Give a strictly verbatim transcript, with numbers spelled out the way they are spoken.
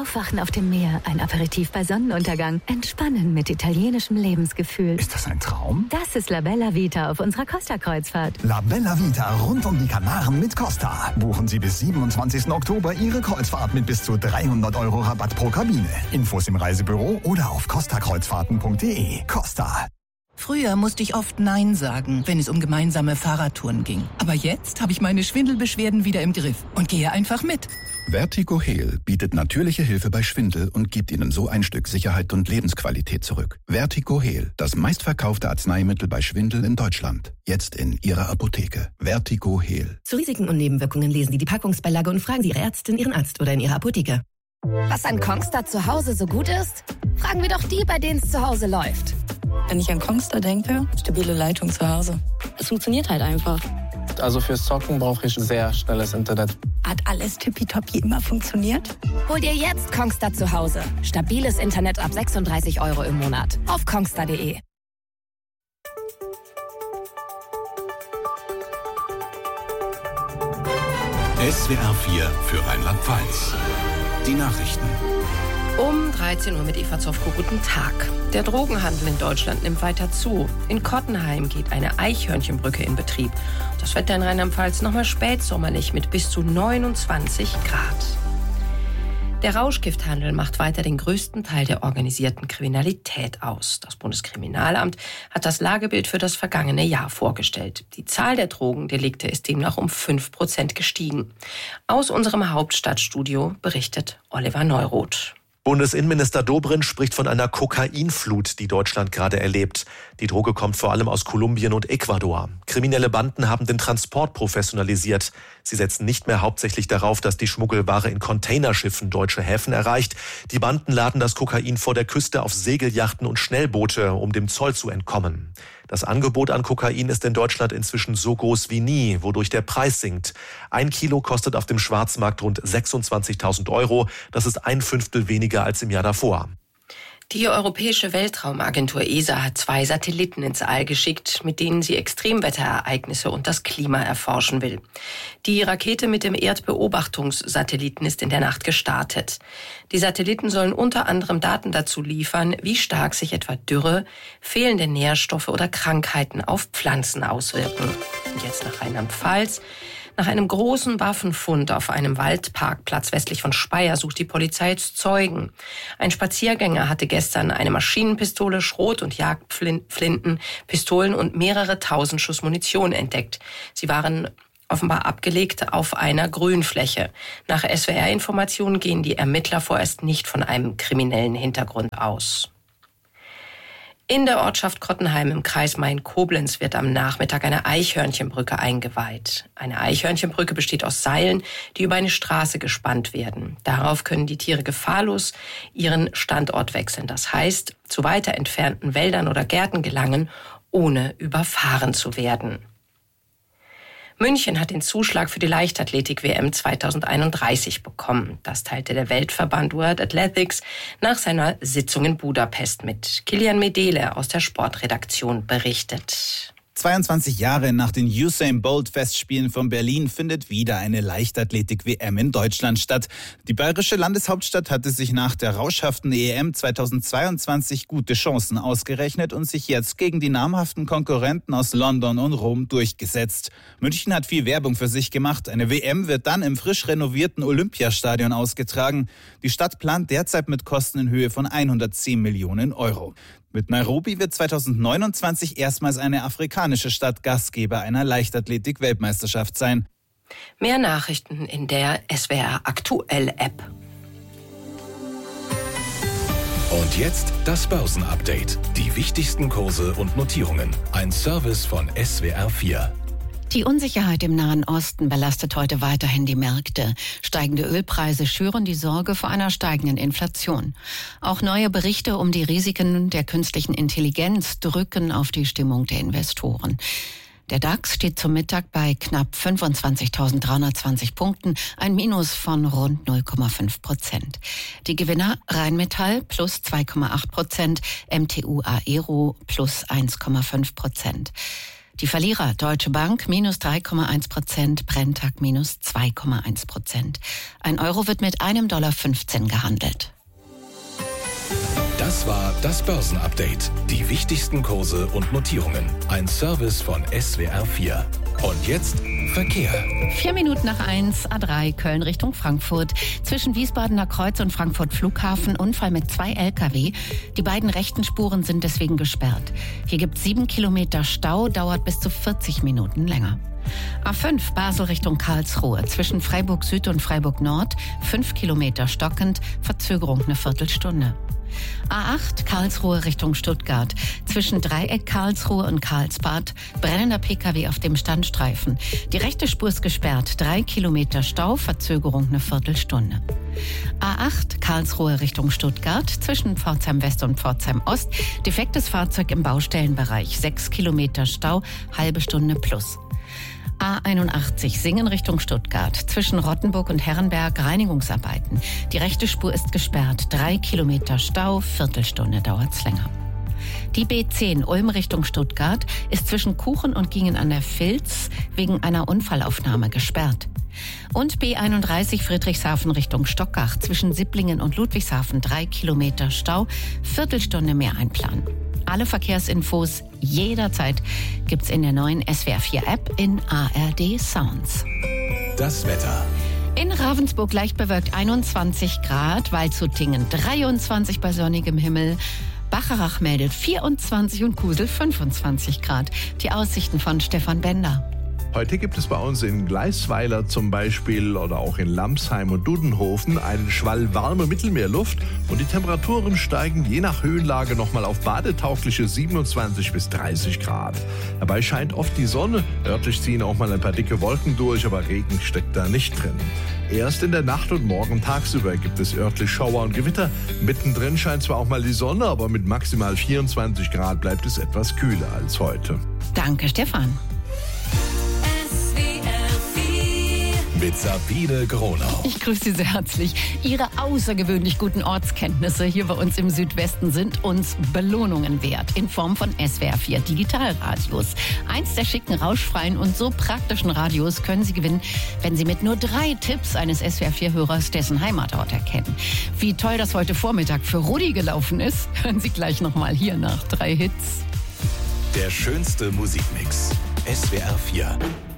Aufwachen auf dem Meer, ein Aperitif bei Sonnenuntergang, Entspannen mit italienischem Lebensgefühl. Ist das ein Traum? Das ist La Bella Vita auf unserer Costa-Kreuzfahrt. La Bella Vita rund um die Kanaren mit Costa. Buchen Sie bis siebenundzwanzigsten Oktober Ihre Kreuzfahrt mit bis zu dreihundert Euro Rabatt pro Kabine. Infos im Reisebüro oder auf costa kreuzfahrten punkt de. Costa. Früher musste ich oft Nein sagen, wenn es um gemeinsame Fahrradtouren ging. Aber jetzt habe ich meine Schwindelbeschwerden wieder im Griff und gehe einfach mit. Vertigo Heal bietet natürliche Hilfe bei Schwindel und gibt Ihnen so ein Stück Sicherheit und Lebensqualität zurück. Vertigo Heal, das meistverkaufte Arzneimittel bei Schwindel in Deutschland. Jetzt in Ihrer Apotheke. Vertigo Heal. Zu Risiken und Nebenwirkungen lesen Sie die Packungsbeilage und fragen Sie Ihre Ärztin, Ihren Arzt oder in Ihrer Apotheke. Was an Kongstar zu Hause so gut ist? Fragen wir doch die, bei denen es zu Hause läuft. Wenn ich an Kongstar denke, stabile Leitung zu Hause. Es funktioniert halt einfach. Also fürs Zocken brauche ich sehr schnelles Internet. Hat alles tippitoppi immer funktioniert? Hol dir jetzt Kongstar zu Hause. Stabiles Internet ab sechsunddreißig Euro im Monat. Auf kongstar punkt de. S W R vier für Rheinland-Pfalz. Die Nachrichten. Um dreizehn Uhr mit Eva Zofko, guten Tag. Der Drogenhandel in Deutschland nimmt weiter zu. In Kottenheim geht eine Eichhörnchenbrücke in Betrieb. Das Wetter in Rheinland-Pfalz nochmal spätsommerlich mit bis zu neunundzwanzig Grad. Der Rauschgifthandel macht weiter den größten Teil der organisierten Kriminalität aus. Das Bundeskriminalamt hat das Lagebild für das vergangene Jahr vorgestellt. Die Zahl der Drogendelikte ist demnach um fünf Prozent gestiegen. Aus unserem Hauptstadtstudio berichtet Oliver Neuroth. Bundesinnenminister Dobrindt spricht von einer Kokainflut, die Deutschland gerade erlebt. Die Droge kommt vor allem aus Kolumbien und Ecuador. Kriminelle Banden haben den Transport professionalisiert. Sie setzen nicht mehr hauptsächlich darauf, dass die Schmuggelware in Containerschiffen deutsche Häfen erreicht. Die Banden laden das Kokain vor der Küste auf Segelyachten und Schnellboote, um dem Zoll zu entkommen. Das Angebot an Kokain ist in Deutschland inzwischen so groß wie nie, wodurch der Preis sinkt. Ein Kilo kostet auf dem Schwarzmarkt rund sechsundzwanzigtausend Euro. Das ist ein Fünftel weniger als im Jahr davor. Die Europäische Weltraumagentur E S A hat zwei Satelliten ins All geschickt, mit denen sie Extremwetterereignisse und das Klima erforschen will. Die Rakete mit dem Erdbeobachtungssatelliten ist in der Nacht gestartet. Die Satelliten sollen unter anderem Daten dazu liefern, wie stark sich etwa Dürre, fehlende Nährstoffe oder Krankheiten auf Pflanzen auswirken. Und jetzt nach Rheinland-Pfalz. Nach einem großen Waffenfund auf einem Waldparkplatz westlich von Speyer sucht die Polizei jetzt Zeugen. Ein Spaziergänger hatte gestern eine Maschinenpistole, Schrot- und Jagdflinten, Pistolen und mehrere tausend Schuss Munition entdeckt. Sie waren offenbar abgelegt auf einer Grünfläche. Nach S W R-Informationen gehen die Ermittler vorerst nicht von einem kriminellen Hintergrund aus. In der Ortschaft Kottenheim im Kreis Main-Koblenz wird am Nachmittag eine Eichhörnchenbrücke eingeweiht. Eine Eichhörnchenbrücke besteht aus Seilen, die über eine Straße gespannt werden. Darauf können die Tiere gefahrlos ihren Standort wechseln. Das heißt, zu weiter entfernten Wäldern oder Gärten gelangen, ohne überfahren zu werden. München hat den Zuschlag für die Leichtathletik-W M zweitausendeinunddreißig bekommen. Das teilte der Weltverband World Athletics nach seiner Sitzung in Budapest mit. Kilian Medele aus der Sportredaktion berichtet. zweiundzwanzig Jahre nach den Usain Bolt-Festspielen von Berlin findet wieder eine Leichtathletik-W M in Deutschland statt. Die bayerische Landeshauptstadt hatte sich nach der rauschhaften E M zweitausendzweiundzwanzig gute Chancen ausgerechnet und sich jetzt gegen die namhaften Konkurrenten aus London und Rom durchgesetzt. München hat viel Werbung für sich gemacht. Eine W M wird dann im frisch renovierten Olympiastadion ausgetragen. Die Stadt plant derzeit mit Kosten in Höhe von hundertzehn Millionen Euro. Mit Nairobi wird zweitausendneunundzwanzig erstmals eine afrikanische Stadt Gastgeber einer Leichtathletik-Weltmeisterschaft sein. Mehr Nachrichten in der S W R Aktuell-App. Und jetzt das Börsenupdate. Die wichtigsten Kurse und Notierungen. Ein Service von S W R vier. Die Unsicherheit im Nahen Osten belastet heute weiterhin die Märkte. Steigende Ölpreise schüren die Sorge vor einer steigenden Inflation. Auch neue Berichte um die Risiken der künstlichen Intelligenz drücken auf die Stimmung der Investoren. Der DAX steht zum Mittag bei knapp fünfundzwanzigtausenddreihundertzwanzig Punkten, ein Minus von rund null Komma fünf Prozent. Die Gewinner Rheinmetall plus zwei Komma acht Prozent, M T U Aero plus eins Komma fünf Prozent. Die Verlierer Deutsche Bank minus drei Komma eins Prozent, Brenntag minus zwei Komma eins Prozent. Ein Euro wird mit einem Dollar fünfzehn gehandelt. Das war das Börsenupdate. Die wichtigsten Kurse und Notierungen. Ein Service von S W R vier. Und jetzt Verkehr. Vier Minuten nach eins, A drei, Köln Richtung Frankfurt. Zwischen Wiesbadener Kreuz und Frankfurt Flughafen Unfall mit zwei L K W. Die beiden rechten Spuren sind deswegen gesperrt. Hier gibt es sieben Kilometer Stau, dauert bis zu vierzig Minuten länger. A fünf, Basel Richtung Karlsruhe. Zwischen Freiburg Süd und Freiburg Nord. Fünf Kilometer stockend, Verzögerung eine Viertelstunde. A acht, Karlsruhe Richtung Stuttgart. Zwischen Dreieck Karlsruhe und Karlsbad brennender P K W auf dem Standstreifen. Die rechte Spur ist gesperrt. Drei Kilometer Stau, Verzögerung eine Viertelstunde. A acht, Karlsruhe Richtung Stuttgart. Zwischen Pforzheim West und Pforzheim Ost. Defektes Fahrzeug im Baustellenbereich. Sechs Kilometer Stau, halbe Stunde plus. A einundachtzig, Singen Richtung Stuttgart. Zwischen Rottenburg und Herrenberg Reinigungsarbeiten. Die rechte Spur ist gesperrt. Drei Kilometer Stau, Viertelstunde dauert's länger. Die B zehn Ulm Richtung Stuttgart ist zwischen Kuchen und Gingen an der Vilz wegen einer Unfallaufnahme gesperrt. Und B einunddreißig Friedrichshafen Richtung Stockach. Zwischen Sipplingen und Ludwigshafen drei Kilometer Stau, Viertelstunde mehr einplanen. Alle Verkehrsinfos jederzeit gibt's in der neuen S W R vier App in A R D Sounds. Das Wetter. In Ravensburg leicht bewölkt einundzwanzig Grad, Waldshutingen dreiundzwanzig bei sonnigem Himmel. Bacharach meldet vierundzwanzig und Kusel fünfundzwanzig Grad. Die Aussichten von Stefan Bender. Heute gibt es bei uns in Gleisweiler zum Beispiel oder auch in Lamsheim und Dudenhofen einen Schwall warme Mittelmeerluft und die Temperaturen steigen je nach Höhenlage nochmal auf badetaugliche siebenundzwanzig bis dreißig Grad. Dabei scheint oft die Sonne, örtlich ziehen auch mal ein paar dicke Wolken durch, aber Regen steckt da nicht drin. Erst in der Nacht und morgen tagsüber gibt es örtlich Schauer und Gewitter. Mittendrin scheint zwar auch mal die Sonne, aber mit maximal vierundzwanzig Grad bleibt es etwas kühler als heute. Danke, Stefan. Mit Sabine Gronau. Ich grüße Sie sehr herzlich. Ihre außergewöhnlich guten Ortskenntnisse hier bei uns im Südwesten sind uns Belohnungen wert in Form von S W R vier Digitalradios. Eins der schicken, rauschfreien und so praktischen Radios können Sie gewinnen, wenn Sie mit nur drei Tipps eines S W R vier Hörers dessen Heimatort erkennen. Wie toll das heute Vormittag für Rudi gelaufen ist, hören Sie gleich nochmal hier nach drei Hits. Der schönste Musikmix. S W R vier.